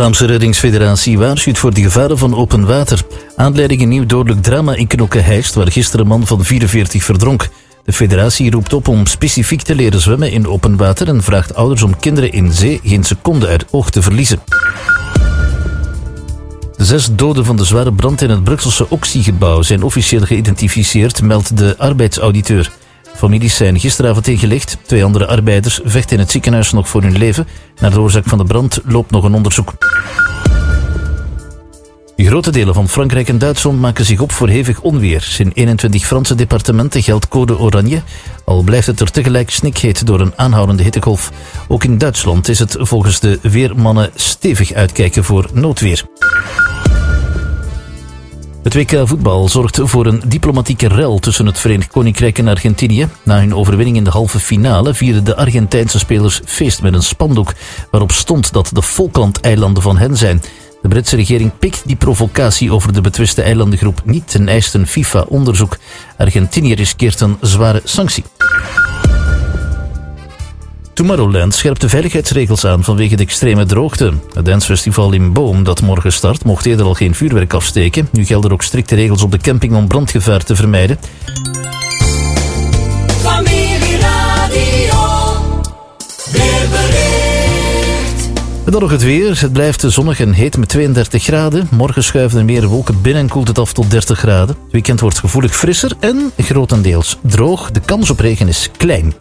Vlaamse Reddingsfederatie waarschuwt voor de gevaren van open water. Aanleiding een nieuw dodelijk drama in Knokke-Heist, waar gisteren een man van 44 verdronk. De federatie roept op om specifiek te leren zwemmen in open water en vraagt ouders om kinderen in zee geen seconde uit oog te verliezen. De 6 doden van de zware brand in het Brusselse Oxy-gebouw zijn officieel geïdentificeerd, meldt de arbeidsauditeur. Families zijn gisteravond ingelegd. 2 andere arbeiders vechten in het ziekenhuis nog voor hun leven. Naar de oorzaak van de brand loopt nog een onderzoek. Grote delen van Frankrijk en Duitsland maken zich op voor hevig onweer. In 21 Franse departementen geldt code oranje, al blijft het er tegelijk snikheet door een aanhoudende hittegolf. Ook in Duitsland is het volgens de weermannen stevig uitkijken voor noodweer. Het WK voetbal zorgt voor een diplomatieke rel tussen het Verenigd Koninkrijk en Argentinië. Na hun overwinning in de halve finale vierden de Argentijnse spelers feest met een spandoek waarop stond dat de Falklandeilanden van hen zijn. De Britse regering pikt die provocatie over de betwiste eilandengroep niet en eist een FIFA-onderzoek. Argentinië riskeert een zware sanctie. Tomorrowland scherpt de veiligheidsregels aan vanwege de extreme droogte. Het dancefestival in Boom, dat morgen start, mocht eerder al geen vuurwerk afsteken. Nu gelden ook strikte regels op de camping om brandgevaar te vermijden. Familieradio, weerbericht. En dan nog het weer. Het blijft zonnig en heet met 32 graden. Morgen schuiven er meer wolken binnen en koelt het af tot 30 graden. Het weekend wordt gevoelig frisser en grotendeels droog. De kans op regen is klein.